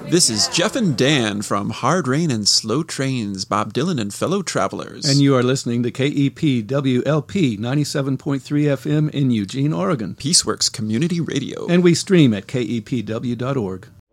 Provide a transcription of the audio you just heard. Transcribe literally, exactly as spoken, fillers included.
This is Jeff and Dan from Hard Rain and Slow Trains, Bob Dylan and Fellow Travelers. And you are listening to K E P W L P ninety-seven point three F M in Eugene, Oregon. Peaceworks Community Radio. And we stream at K E P W dot org.